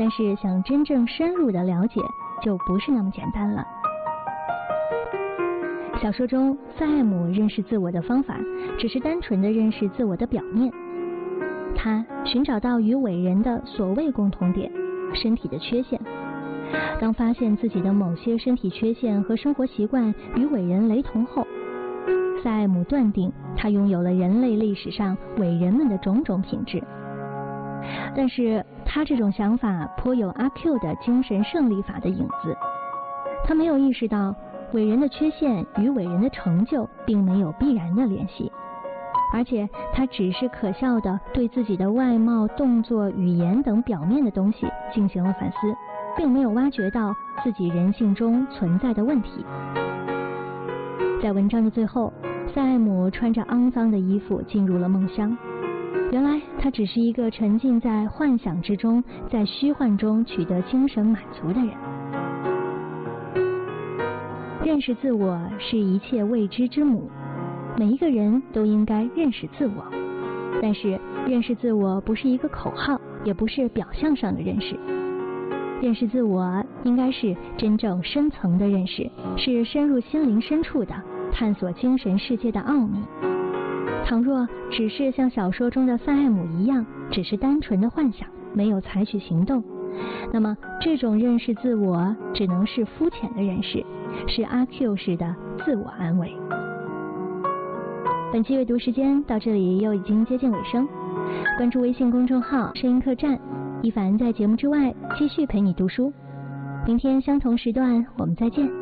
但是想真正深入的了解，就不是那么简单了。小说中，塞艾姆认识自我的方法，只是单纯的认识自我的表面。他寻找到与伟人的所谓共同点，身体的缺陷。当发现自己的某些身体缺陷和生活习惯与伟人雷同后，塞艾姆断定他拥有了人类历史上伟人们的种种品质。但是他这种想法颇有阿 Q 的精神胜利法的影子。他没有意识到伟人的缺陷与伟人的成就并没有必然的联系，而且他只是可笑地对自己的外貌、动作、语言等表面的东西进行了反思，并没有挖掘到自己人性中存在的问题。在文章的最后，塞艾姆穿着肮脏的衣服进入了梦乡。原来他只是一个沉浸在幻想之中，在虚幻中取得精神满足的人。认识自我是一切未知之母，每一个人都应该认识自我。但是认识自我不是一个口号，也不是表象上的认识。认识自我应该是真正深层的认识，是深入心灵深处的探索精神世界的奥秘。倘若只是像小说中的塞艾姆一样，只是单纯的幻想，没有采取行动，那么这种认识自我只能是肤浅的认识，是阿 Q 式的自我安慰。本期阅读时间到这里又已经接近尾声，关注微信公众号声音客栈，一凡在节目之外继续陪你读书。明天相同时段我们再见。